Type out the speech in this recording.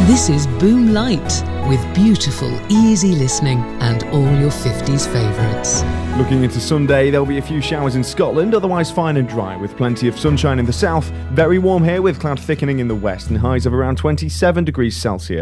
This is Boom Light, with beautiful, easy listening and all your 50s favourites. Looking into Sunday, there'll be a few showers in Scotland, otherwise fine and dry, with plenty of sunshine in the south. Very warm here with cloud thickening in the west and highs of around 27 degrees Celsius.